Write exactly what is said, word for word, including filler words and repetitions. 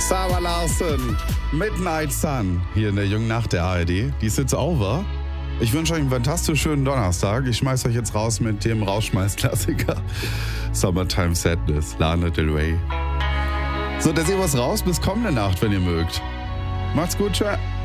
Sarah Larsen, Midnight Sun, hier in der jungen Nacht der A R D. Die ist jetzt over. Ich wünsche euch einen fantastisch schönen Donnerstag. Ich schmeiß euch jetzt raus mit dem Rausschmeiß-Klassiker Summertime Sadness, Lana Del Rey. So, da sehen wir es raus. Bis kommende Nacht, wenn ihr mögt. Macht's gut, tschö.